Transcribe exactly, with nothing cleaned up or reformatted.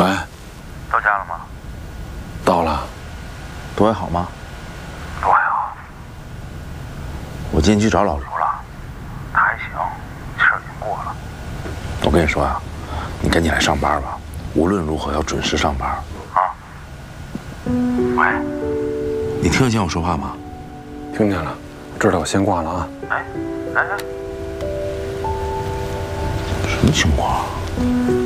喂， 到家了吗？ 到了。 多伟好吗？ 多伟好。 我今天去找老刘了， 他还行，事儿已经过了。 我跟你说呀、啊，你赶紧来上班吧，无论如何要准时上班。 啊。喂， 你听得见我说话吗？ 听见了，知道我先挂了啊。 哎，哎哎， 什么情况啊？